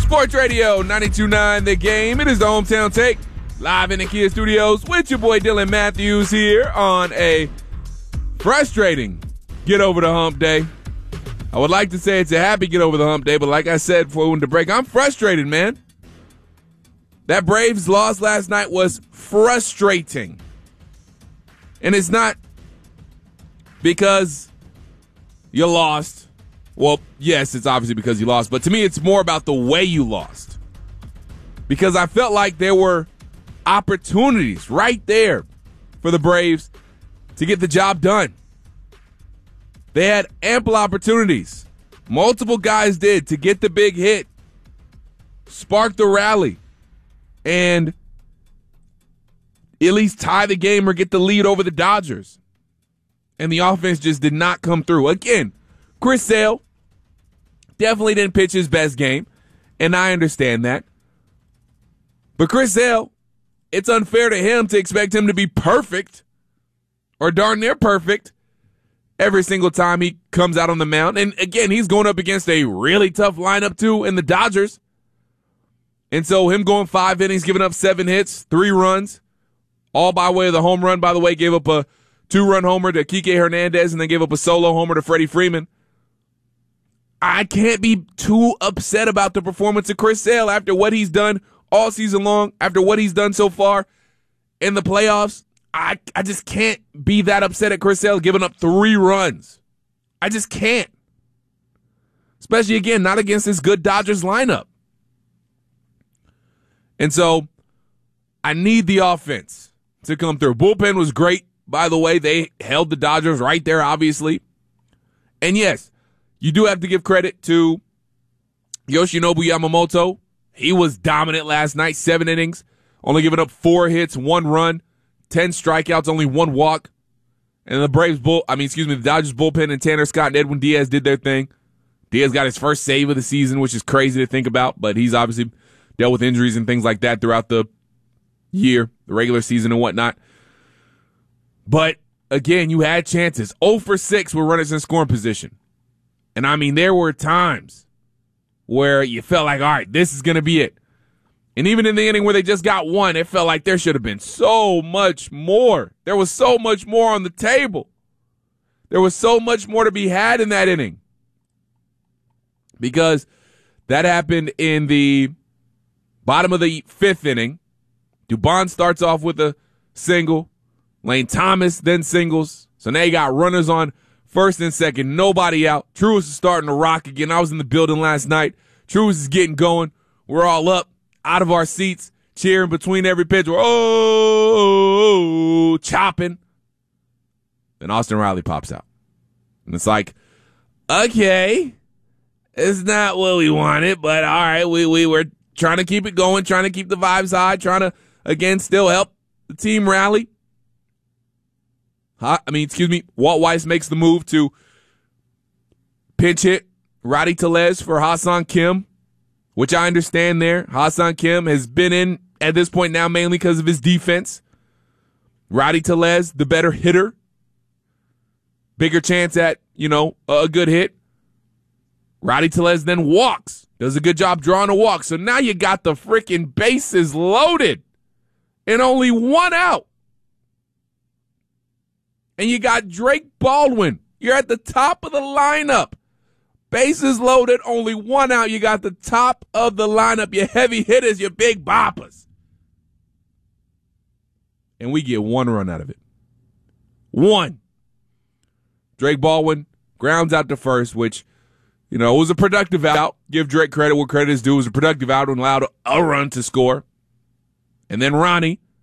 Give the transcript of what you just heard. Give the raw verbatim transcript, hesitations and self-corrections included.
Sports Radio ninety-two point nine The Game. It is the Hometown Take, live in the Kia Studios with your boy Dylan Matthews here on a frustrating get over the hump day. I would like to say it's a happy get over the hump day, but like I said before we went to break, I'm frustrated, man. That Braves loss last night was frustrating. And it's not because you lost. Well, yes, it's obviously because you lost, but to me it's more about the way you lost. Because I felt like there were opportunities right there for the Braves to get the job done. They had ample opportunities. Multiple guys did to get the big hit, spark the rally, and at least tie the game or get the lead over the Dodgers. And the offense just did not come through. Again, Chris Sale definitely didn't pitch his best game, and I understand that. But Chris Sale, it's unfair to him to expect him to be perfect or darn near perfect every single time he comes out on the mound. And again, he's going up against a really tough lineup too in the Dodgers. And so him going five innings, giving up seven hits, three runs, all by way of the home run, by the way, gave up a two-run homer to Kike Hernandez and then gave up a solo homer to Freddie Freeman. I can't be too upset about the performance of Chris Sale after what he's done all season long, after what he's done so far in the playoffs. I, I just can't be that upset at Chris Sale giving up three runs. I just can't. Especially, again, not against this good Dodgers lineup. And so I need the offense to come through. Bullpen was great, by the way. They held the Dodgers right there, obviously. And yes, you do have to give credit to Yoshinobu Yamamoto. He was dominant last night, seven innings, only giving up four hits, one run, ten strikeouts, only one walk. And the Braves bull, I mean, excuse me, the Dodgers bullpen and Tanner Scott and Edwin Diaz did their thing. Diaz got his first save of the season, which is crazy to think about, but he's obviously dealt with injuries and things like that throughout the year, the regular season and whatnot. But again, you had chances. oh for six with runners in scoring position. And I mean, there were times where you felt like, all right, this is going to be it. And even in the inning where they just got one, it felt like there should have been so much more. There was so much more on the table. There was so much more to be had in that inning. Because that happened in the bottom of the fifth inning. Dubon starts off with a single. Lane Thomas then singles. So now you got runners on first and second, nobody out. Truist is starting to rock again. I was in the building last night. Truist is getting going. We're all up, out of our seats, cheering between every pitch. We're, oh, chopping. Then Austin Riley pops out. And it's like, okay, it's not what we wanted, but all right, we, we were trying to keep it going, trying to keep the vibes high, trying to, again, still help the team rally. I mean, excuse me, Walt Weiss makes the move to pinch hit Rowdy Tellez for Ha-Seong Kim, which I understand there. Ha-Seong Kim has been in at this point now mainly because of his defense. Rowdy Tellez, the better hitter. Bigger chance at, you know, a good hit. Rowdy Tellez then walks. Does a good job drawing a walk. So now you got the freaking bases loaded and only one out. And you got Drake Baldwin. You're at the top of the lineup. Bases loaded, only one out. You got the top of the lineup, your heavy hitters, your big boppers. And we get one run out of it. One. Drake Baldwin grounds out to first, which, you know, was a productive out. Give Drake credit where credit is due. It was a productive out and allowed a run to score. And then Ronnie